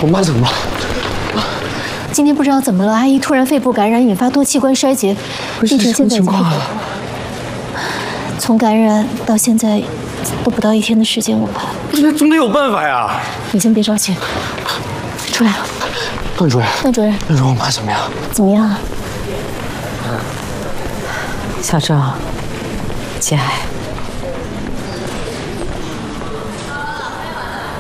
我妈怎么了？ 今天不知道怎么了，阿姨突然肺部感染，引发多器官衰竭，病情现在已经不可控。从感染到现在都不到1天的时间，我怕。 这总得有办法呀！ 你先别着急，出来。 段主任，那时候我妈怎么样？ 怎么样啊？ 小郑，节哀。